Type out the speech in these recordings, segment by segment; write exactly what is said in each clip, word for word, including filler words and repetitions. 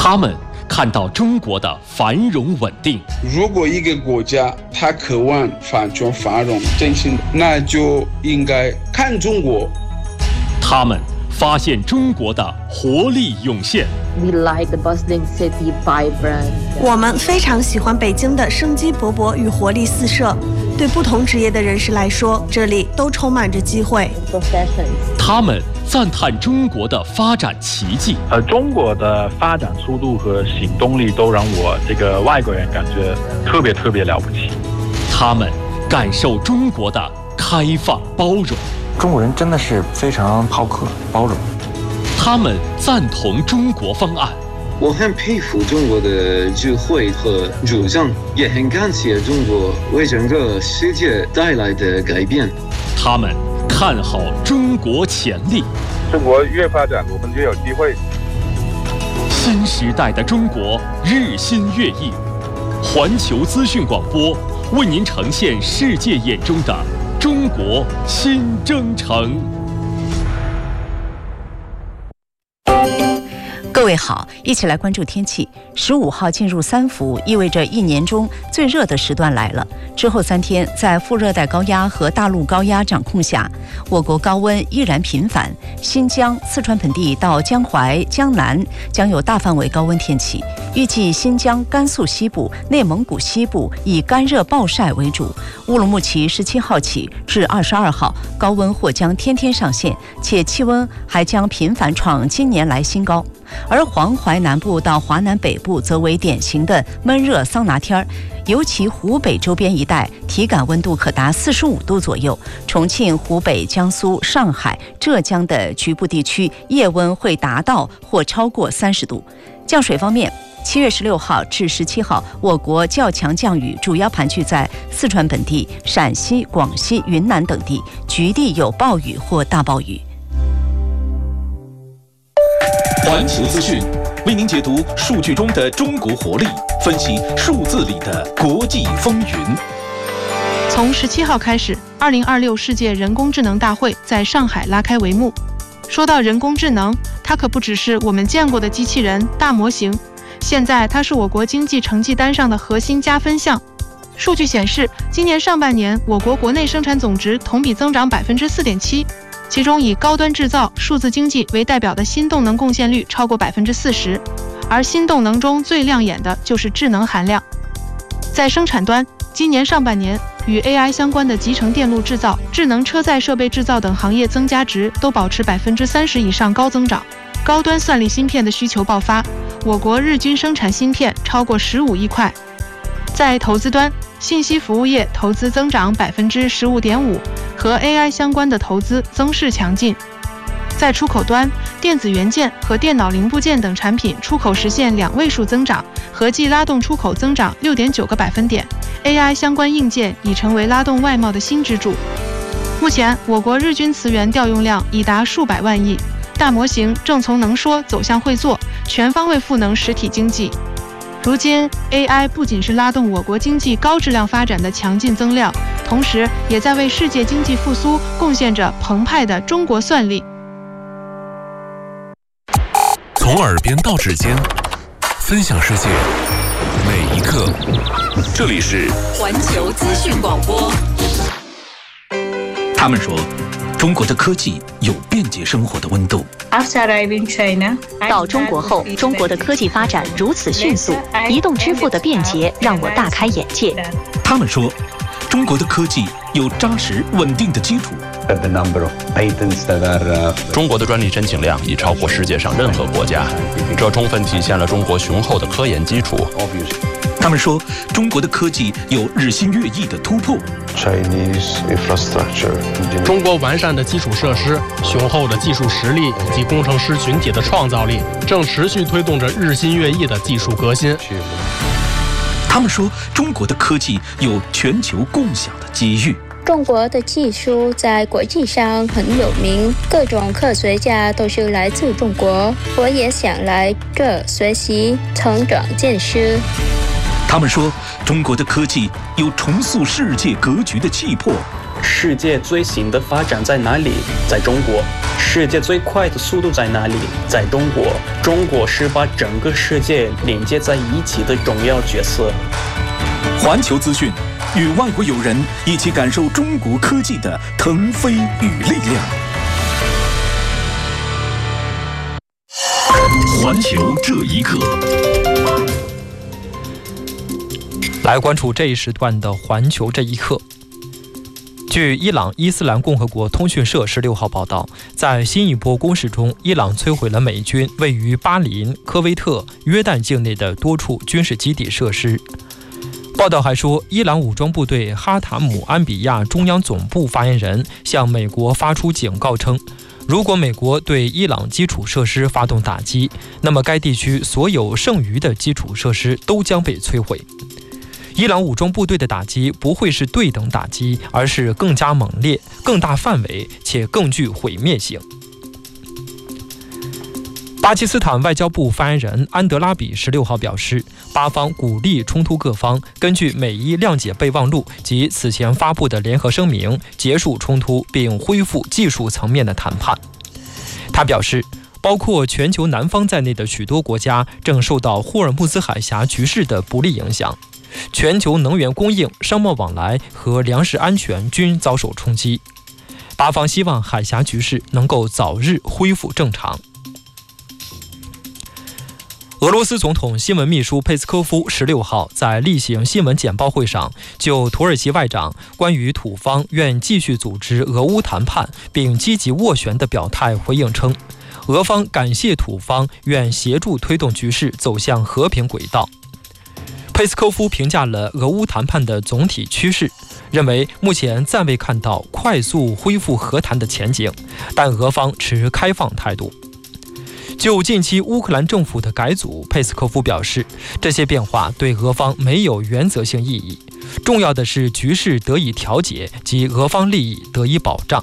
他们看到中国的繁荣稳定。 如果一个国家它渴望发展繁荣振兴，那就应该看中国。 他们发现中国的活力涌现。 We like the bustling city, vibrant. 我们非常喜欢北京的生机勃勃与活力四射。对不同职业的人士来说，这里都充满着机会。 他们赞叹中国的发展奇迹。 呃，中国的发展速度和行动力都让我这个外国人感觉特别特别了不起。 他们感受中国的开放包容。 中国人真的是非常好客包容。 他们赞同中国方案。 我很佩服中国的智慧和主张，也很感谢中国为整个世界带来的改变。 他们看好中国潜力。 中国越发展，我们越有机会。 新时代的中国日新月异，环球资讯广播为您呈现世界眼中的中国新征程。 各位好，一起来关注天气。十五号进入三伏，意味着一年中最热的时段来了。之后三天，在副热带高压和大陆高压掌控下，我国高温依然频繁。新疆、四川盆地到江淮、江南将有大范围高温天气。预计新疆、甘肃西部、内蒙古西部以干热暴晒为主。乌鲁木齐十七号起至二十二号，高温或将天天上线，且气温还将频繁创今年来新高。而黄淮南部到华南北部则为典型的闷热桑拿天儿，尤其湖北周边一带体感温度可达四十五度左右。重庆、湖北、江苏、上海、浙江的局部地区夜温会达到或超过三十度。降水方面，七月十六号至十七号，我国较强降雨主要盘踞在四川本地、陕西、广西、云南等地，局地有暴雨或大暴雨。 环球资讯为您解读数据中的中国活力，分析数字里的国际风云。 从十七号开始，二零二六世界人工智能大会在上海拉开帷幕。说到人工智能，它可不只是我们见过的机器人、大模型，现在它是我国经济成绩单上的核心加分项。数据显示，今年上半年我国国内生产总值同比增长百分之四点七。其中以高端制造、数字经济为代表的新动能贡献率超过百分之四十，而新动能中最亮眼的就是智能含量。在生产端，今年上半年与 A I 相关的集成电路制造、智能车载设备制造等行业增加值都保持百分之三十以上高增长。高端算力芯片的需求爆发，我国日均生产芯片超过十五亿块。在投资端，信息服务业投资增长百分之十五点五，和 A I 相关的投资增势强劲。在出口端，电子元件和电脑零部件等产品出口实现两位数增长，合计拉动出口增长六点九个百分点。A I 相关硬件已成为拉动外贸的新支柱。目前，我国日均磁源调用量已达数百万亿，大模型正从能说走向会做，全方位赋能实体经济。如今 A I 不仅是拉动我国经济高质量发展的强劲增量，同时也在为世界经济复苏贡献着澎湃的中国算力。 从耳边到指尖，分享世界每一刻。这里是环球资讯广播。 他们说，中国的科技有便捷生活的温度。 到中国后，中国的科技发展如此迅速，移动支付的便捷让我大开眼界。 他们说，中国的科技有扎实稳定的基础。 中国的专利申请量已超过世界上任何国家，这充分体现了中国雄厚的科研基础。 他们说，中国的科技有日新月异的突破。 中国完善的基础设施、雄厚的技术实力以及工程师群体的创造力，正持续推动着日新月异的技术革新。 他们说，中国的科技有全球共享的机遇。 中国的技术在国际上很有名，各种科学家都是来自中国，我也想来这学习、成长见识。 他们说，中国的科技有重塑世界格局的气魄。 世界最新的发展在哪里？在中国。世界最快的速度在哪里？在中国。中国是把整个世界连接在一起的重要角色。 环球资讯，与外国友人一起感受中国科技的腾飞与力量。环球这一刻， 来关注这一时段的环球这一刻。据伊朗伊斯兰共和国通讯社十六号报道，在新一波攻势中，伊朗摧毁了美军位于巴林、科威特、约旦境内的多处军事基地设施。报道还说，伊朗武装部队哈塔姆安比亚中央总部发言人向美国发出警告称，如果美国对伊朗基础设施发动打击，那么该地区所有剩余的基础设施都将被摧毁。伊朗武装部队的打击不会是对等打击，而是更加猛烈、更大范围且更具毁灭性。巴基斯坦外交部发言人安德拉比十六号表示，巴方鼓励冲突各方根据美伊谅解备忘录及此前发布的联合声明结束冲突，并恢复技术层面的谈判。他表示，包括全球南方在内的许多国家正受到霍尔木兹海峡局势的不利影响，全球能源供应、商贸往来和粮食安全均遭受冲击。巴方希望海峡局势能够早日恢复正常。俄罗斯总统新闻秘书佩斯科夫十六号在例行新闻简报会上，就土耳其外长关于土方愿继续组织俄乌谈判并积极斡旋的表态回应称，俄方感谢土方愿协助推动局势走向和平轨道。佩斯科夫评价了俄乌谈判的总体趋势，认为目前暂未看到快速恢复和谈的前景，但俄方持开放态度。就近期乌克兰政府的改组，佩斯科夫表示，这些变化对俄方没有原则性意义，重要的是局势得以调解及俄方利益得以保障。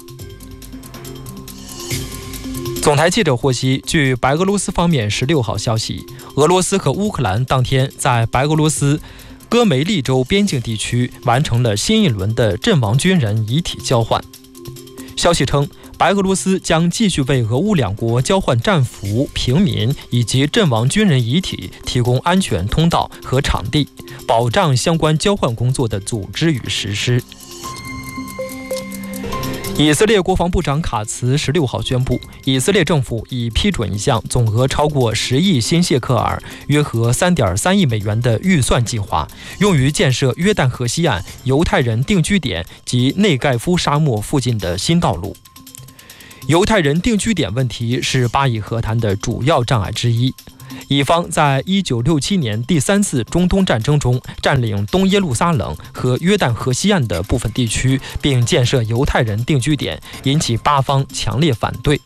总台记者获悉，据白俄罗斯方面十六号消息，俄罗斯和乌克兰当天在白俄罗斯戈梅利州边境地区完成了新一轮的阵亡军人遗体交换。消息称，白俄罗斯将继续为俄乌两国交换战俘、平民以及阵亡军人遗体提供安全通道和场地，保障相关交换工作的组织与实施。以色列国防部长卡茨十六号宣布，以色列政府已批准一项总额超过十亿新谢克尔（约合三点三亿美元）的预算计划，用于建设约旦河西岸犹太人定居点及内盖夫沙漠附近的新道路。犹太人定居点问题是巴以和谈的主要障碍之一。以方在一九六七年第三次中东战争中占领东耶路撒冷和约旦河西岸的部分地区，并建设犹太人定居点，引起巴方强烈反对。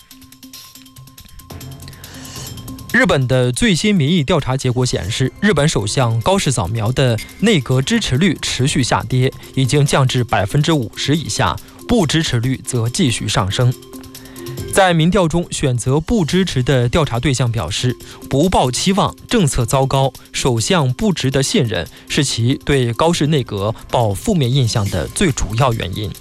日本的最新民意调查结果显示，日本首相高市早苗的内阁支持率持续下跌，已经降至百分之五十以下，不支持率则继续上升。在民调中，选择不支持的调查对象表示，不抱期望、政策糟糕、首相不值得信任是其对高市内阁抱负面印象的最主要原因。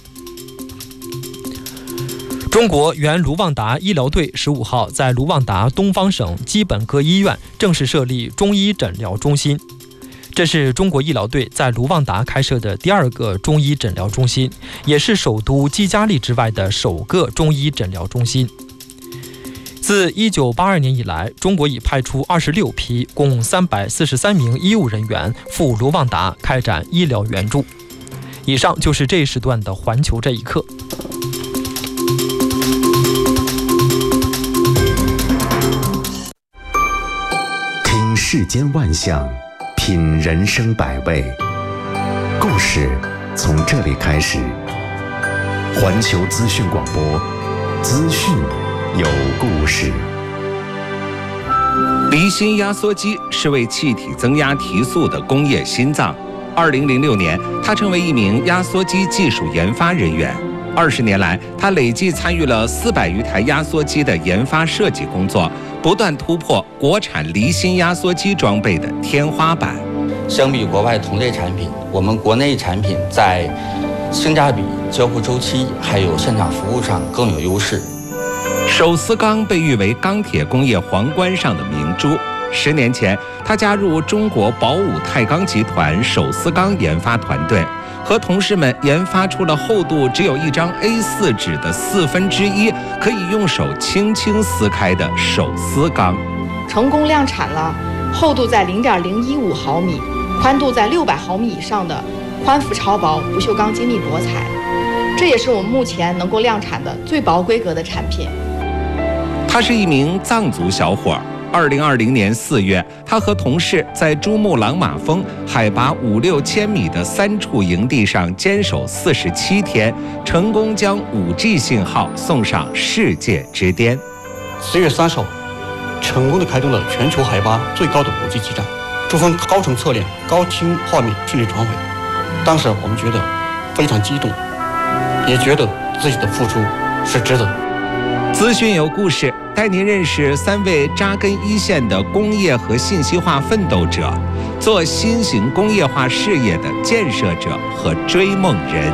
中国原卢旺达医疗队十五号在卢旺达东方省基本科医院正式设立中医诊疗中心。这是中国医疗队在卢旺达开设的第二个中医诊疗中心，也是首都基加利之外的首个中医诊疗中心。自一九八二年以来，中国已派出二十六批共三百四十三名医务人员赴卢旺达开展医疗援助。以上就是这一时段的环球这一刻。 听世间万象，品人生百味，故事从这里开始。环球资讯广播，资讯有故事。 离心压缩机是为气体增压提速的工业心脏。二零零六年，他成为一名压缩机技术研发人员。二十年来，他累计参与了四百余台压缩机的研发设计工作，不断突破国产离心压缩机装备的天花板。 相比国外同类产品，我们国内产品在性价比、交付周期还有现场服务上更有优势。 手撕钢被誉为钢铁工业皇冠上的明珠。十年前，他加入中国宝武钛钢集团手撕钢研发团队，和同事们研发出了厚度只有一张 A 四 纸的四分之一，可以用手轻轻撕开的手撕钢。 成功量产了厚度在 零点零一五毫米、宽度在六百毫米以上的宽幅超薄不锈钢精密薄材，这也是我们目前能够量产的最薄规格的产品。 他是一名藏族小伙。二零二零年四月，他和同事在珠穆朗玛峰海拔五六千米的三处营地上坚守四十七天，成功将 五 G 信号送上世界之巅。 十月三十号，成功的开动了全球海拔最高的 五 G 基站，珠峰高程测验、高清画面顺利传回。当时我们觉得非常激动，也觉得自己的付出是值得。 资讯有故事，带您认识三位扎根一线的工业和信息化奋斗者，做新型工业化事业的建设者和追梦人。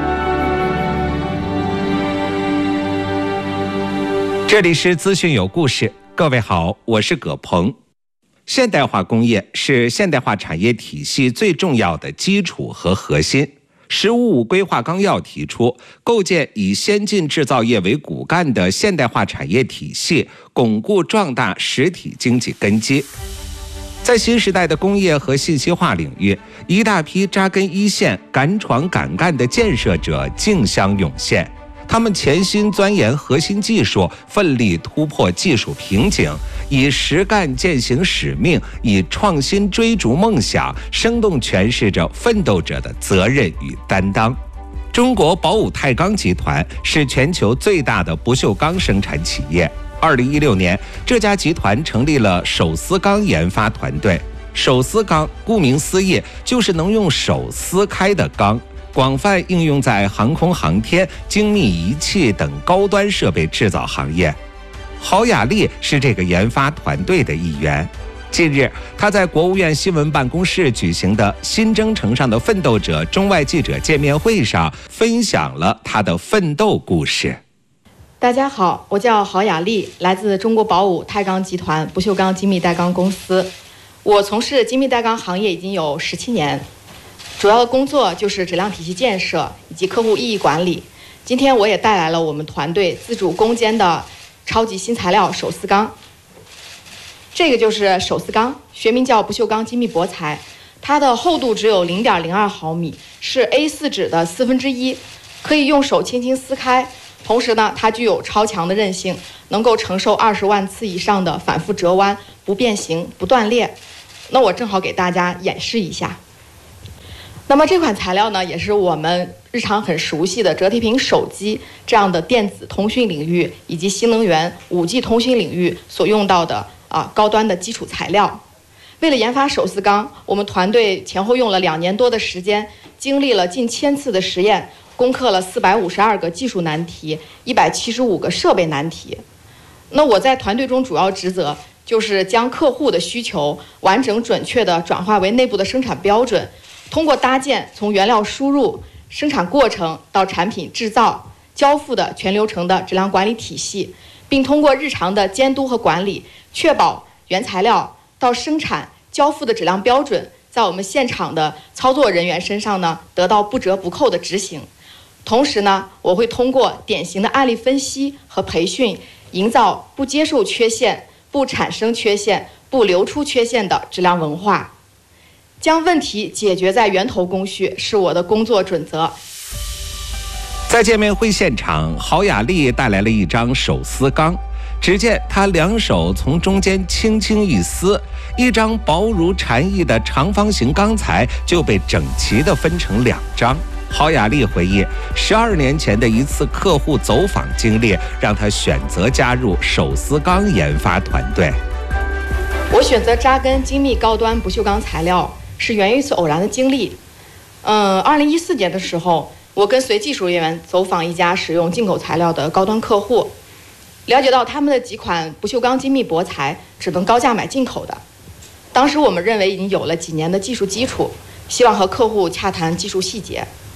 这里是资讯有故事，各位好，我是葛鹏。现代化工业是现代化产业体系最重要的基础和核心。十五五规划纲要提出，构建以先进制造业为骨干的现代化产业体系，巩固壮大实体经济根基。在新时代的工业和信息化领域，一大批扎根一线、敢闯敢干的建设者竞相涌现。他们潜心钻研核心技术，奋力突破技术瓶颈，以实干践行使命，以创新追逐梦想，生动诠释着奋斗者的责任与担当。中国宝武钛钢集团是全球最大的不锈钢生产企业。二零一六年，这家集团成立了手撕钢研发团队。手撕钢顾名思义，就是能用手撕开的钢。广泛应用在航空航天、精密仪器等高端设备制造行业。郝雅丽是这个研发团队的一员。近日，他在国务院新闻办公室举行的新征程上的奋斗者中外记者见面会上，分享了他的奋斗故事。 大家好，我叫郝雅丽，来自中国宝武钛钢集团不锈钢精密带钢公司。我从事精密带钢行业已经有十七年。主要的工作就是质量体系建设以及客户意义管理。今天我也带来了我们团队自主攻坚的超级新材料手撕钢。这个就是手撕钢，学名叫不锈钢精密薄材，它的厚度只有 零点零二毫米，是 A 四 纸的四分之一，可以用手轻轻撕开。同时呢，它具有超强的韧性，能够承受二十万次以上的反复折弯，不变形、不断裂。那我正好给大家演示一下。那么这款材料呢，也是我们日常很熟悉的折叠屏手机这样的电子通讯领域以及新能源 五 G 通讯领域所用到的啊高端的基础材料。为了研发手撕钢，我们团队前后用了两年多的时间，经历了近千次的实验，攻克了四百五十二个技术难题，一百七十五个设备难题。那我在团队中主要职责就是将客户的需求完整准确地转化为内部的生产标准。通过搭建从原料输入、生产过程到产品制造、交付的全流程的质量管理体系，并通过日常的监督和管理，确保原材料到生产交付的质量标准在我们现场的操作人员身上呢得到不折不扣的执行。同时呢，我会通过典型的案例分析和培训，营造不接受缺陷、不产生缺陷、不流出缺陷的质量文化。将问题解决在源头工序是我的工作准则。 在见面会现场，郝雅丽带来了一张手撕钢，只见她两手从中间轻轻一撕，一张薄如蝉翼的长方形钢材就被整齐地分成两张。郝雅丽回忆，十二年前的一次客户走访经历，让她选择加入手撕钢研发团队。 我选择扎根精密高端不锈钢材料，是源于一次偶然的经历。嗯，二零一四年的时候，我跟随技术人员走访一家使用进口材料的高端客户，了解到他们的几款不锈钢精密薄材只能高价买进口的。当时我们认为已经有了几年的技术基础，希望和客户洽谈技术细节。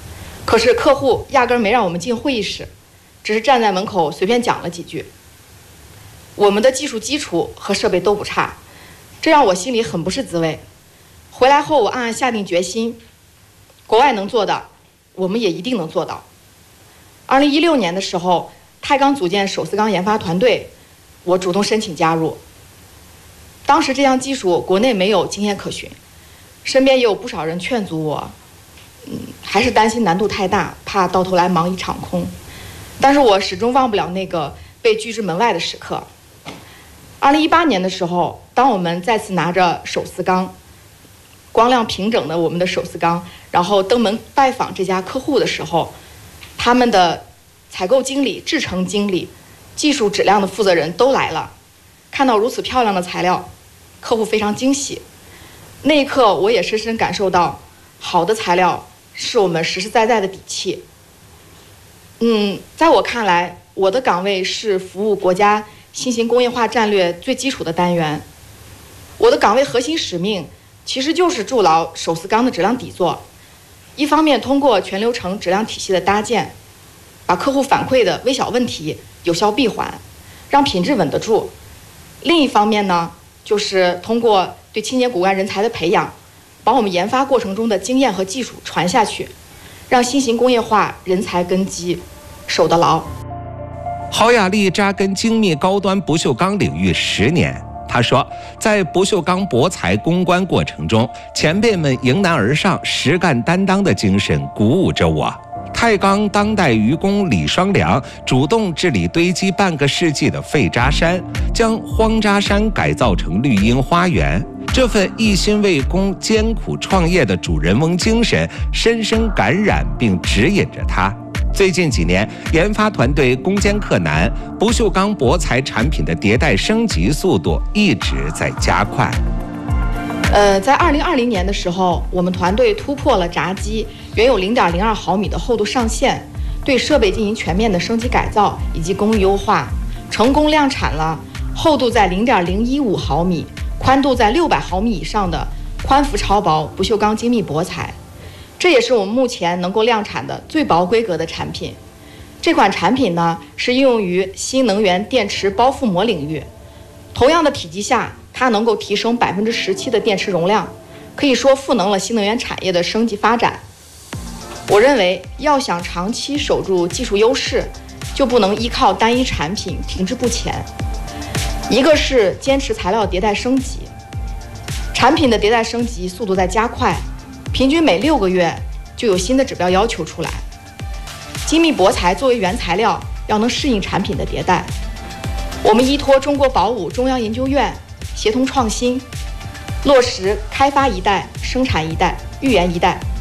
可是客户压根儿没让我们进会议室，只是站在门口随便讲了几句。我们的技术基础和设备都不差，这让我心里很不是滋味。回来后，我暗暗下定决心，国外能做的，我们也一定能做到。二零一六年的时候，太钢组建手撕钢研发团队，我主动申请加入。当时这项技术国内没有经验可循，身边也有不少人劝阻我，嗯，还是担心难度太大，怕到头来忙一场空。但是我始终忘不了那个被拒之门外的时刻。二零一八年的时候，当我们再次拿着手撕钢，光亮平整的我们的手撕钢，然后登门拜访这家客户的时候，他们的采购经理、制程经理、技术质量的负责人都来了。看到如此漂亮的材料，客户非常惊喜。那一刻，我也深深感受到，好的材料是我们实实在在的底气。嗯，在我看来，我的岗位是服务国家新型工业化战略最基础的单元。我的岗位核心使命其实就是筑牢手撕钢的质量底座。一方面，通过全流程质量体系的搭建，把客户反馈的微小问题有效闭环，让品质稳得住。另一方面呢，就是通过对青年骨干人才的培养，把我们研发过程中的经验和技术传下去，让新型工业化人才根基守得牢。 郝雅丽扎根精密高端不锈钢领域十年。他说，在不锈钢博材攻关过程中，前辈们迎难而上、实干担当的精神鼓舞着我。太钢当代愚公李双良主动治理堆积半个世纪的废渣山，将荒渣山改造成绿荫花园。这份一心为公、艰苦创业的主人翁精神，深深感染并指引着他。最近几年，研发团队攻坚克难，不锈钢博材产品的迭代升级速度一直在加快。 呃，在二零二零年的时候，我们团队突破了闸机原有零点零二毫米的厚度上限，对设备进行全面的升级改造以及工艺优化，成功量产了厚度在零点零一五毫米、宽度在六百毫米以上的宽幅超薄不锈钢精密博材。这也是我们目前能够量产的最薄规格的产品。这款产品呢，是应用于新能源电池包覆膜领域。同样的体积下，它能够提升百分之十七的电池容量，可以说赋能了新能源产业的升级发展。我认为，要想长期守住技术优势，就不能依靠单一产品停滞不前。一个是坚持材料迭代升级，产品的迭代升级速度在加快，平均每六个月就有新的指标要求出来。精密博材作为原材料，要能适应产品的迭代。我们依托中国宝武中央研究院协同创新，落实开发一代、生产一代、预研一代、